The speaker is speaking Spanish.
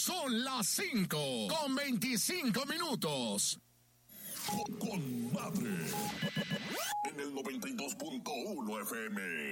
Son las 5:25. Con madre. En el 92.1 FM.